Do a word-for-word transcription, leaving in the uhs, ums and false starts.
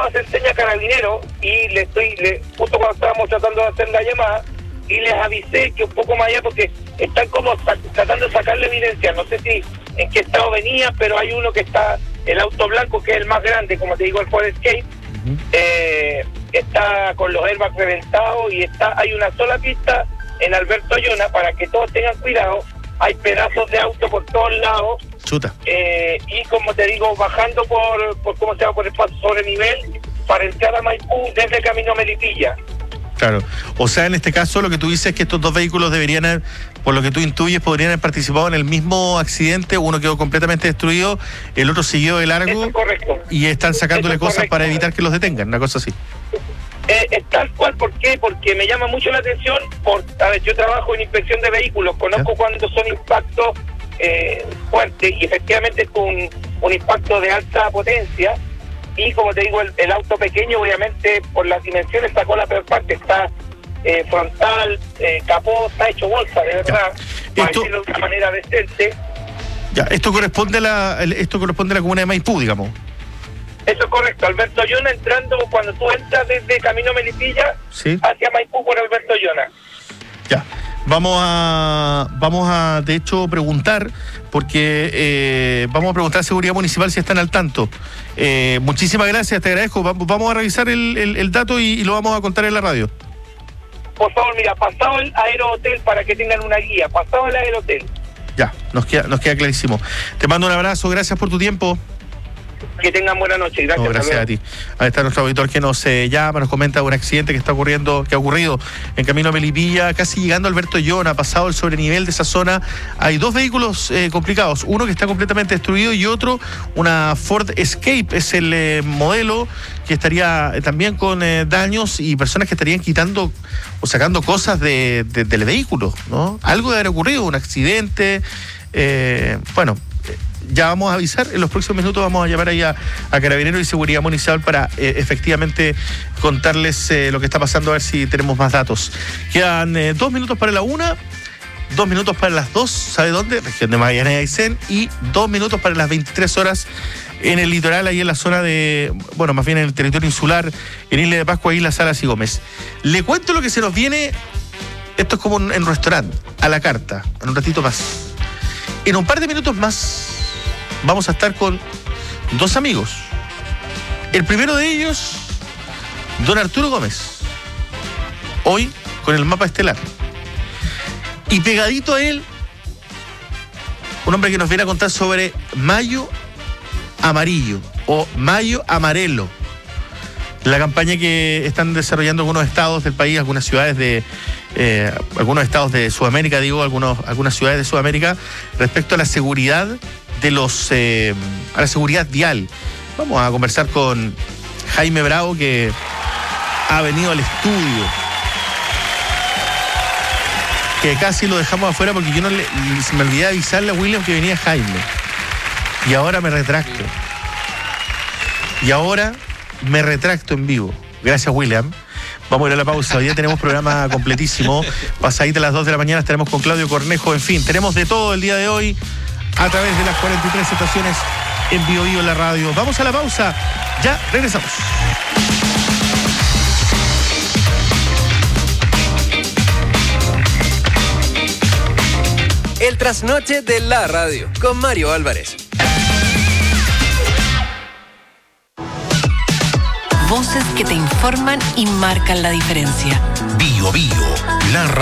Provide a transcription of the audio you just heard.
hacer seña a Carabineros y le estoy, le, justo cuando estábamos tratando de hacer la llamada, y les avisé que un poco más allá, porque están como sac- tratando de sacarle evidencia, no sé si en qué estado venía, pero hay uno que está, el auto blanco, que es el más grande, como te digo, el Ford Escape, uh-huh. eh, está con los airbags reventados y está, hay una sola pista en Alberto Llona, para que todos tengan cuidado, hay pedazos de auto por todos lados. Chuta. Eh, y como te digo, bajando por, por ¿cómo se llama? Por el paso sobre nivel, para entrar a Maipú desde Camino Melipilla. Claro, o sea, en este caso lo que tú dices es que estos dos vehículos deberían haber, por lo que tú intuyes, podrían haber participado en el mismo accidente. Uno quedó completamente destruido, el otro siguió de largo. Eso es correcto. Y están sacándole Eso es cosas correcto. para evitar que los detengan, una cosa así. Eh, es tal cual, ¿por qué? Porque me llama mucho la atención, por, a ver, yo trabajo en inspección de vehículos, conozco ¿sí? cuando son impactos eh, fuertes, y efectivamente es con un, un impacto de alta potencia. Y como te digo, el, el auto pequeño, obviamente, por las dimensiones sacó la peor parte. Está eh, frontal, eh, capó, está hecho bolsa, de verdad. Para esto, decirlo de una manera decente. Ya, esto corresponde a la, esto corresponde a la comuna de Maipú, digamos. Eso es correcto. Alberto Llona, entrando, cuando tú entras desde Camino Melipilla, ¿sí? hacia Maipú por Alberto Llona. Ya. Vamos a, vamos a, de hecho, preguntar, porque eh, vamos a preguntar a Seguridad Municipal si están al tanto. Eh, muchísimas gracias, te agradezco. Vamos, vamos a revisar el, el, el dato y, y lo vamos a contar en la radio. Por favor, mira, pasado el Aerohotel para que tengan una guía. Pasado el Aerohotel. Ya, nos queda, nos queda clarísimo. Te mando un abrazo, gracias por tu tiempo. Que tengan buena noche. Gracias, no, gracias a ti. Ahí está nuestro auditor que nos eh, llama, nos comenta un accidente que está ocurriendo, que ha ocurrido en Camino a Melipilla, casi llegando a Alberto Llona, pasado el sobrenivel de esa zona. Hay dos vehículos eh, complicados, uno que está completamente destruido y otro, una Ford Escape, es el eh, modelo que estaría eh, también con eh, daños y personas que estarían quitando o sacando cosas de, de, del vehículo, ¿no? Algo debe haber ocurrido, un accidente, eh, bueno. Ya vamos a avisar, en los próximos minutos vamos a llamar ahí a, a Carabineros y Seguridad Municipal para eh, efectivamente contarles eh, lo que está pasando, a ver si tenemos más datos. Quedan eh, dos minutos para la una, dos minutos para las dos, ¿sabe dónde? Región de Magallanes y Aysén, y dos minutos para las veintitrés horas en el litoral, ahí en la zona de, bueno, más bien en el territorio insular, en Isla de Pascua, Isla Salas y Gómez. Le cuento lo que se nos viene, esto es como en un restaurante, a la carta, en un ratito más. En un par de minutos más vamos a estar con dos amigos. El primero de ellos, don Arturo Gómez, hoy con el mapa estelar. Y pegadito a él, un hombre que nos viene a contar sobre Mayo Amarillo o Mayo Amarelo, la campaña que están desarrollando algunos estados del país, algunas ciudades de eh, algunos estados de Sudamérica, digo, algunos, algunas ciudades de Sudamérica, respecto a la seguridad de los eh, a la seguridad vial. Vamos a conversar con Jaime Bravo, que ha venido al estudio, que casi lo dejamos afuera porque yo no le, se me olvidé avisarle a William que venía Jaime, y ahora me retracto y ahora me retracto en vivo. Gracias, William. Vamos a ir a la pausa. Hoy día tenemos programa completísimo. Pasadita a las dos de la mañana estaremos con Claudio Cornejo. En fin, tenemos de todo el día de hoy a través de las cuarenta y tres estaciones en Bio Bio en la radio. Vamos a la pausa. Ya regresamos. El trasnoche de la radio con Mario Álvarez. Voces que te informan y marcan la diferencia. Bio Bio, la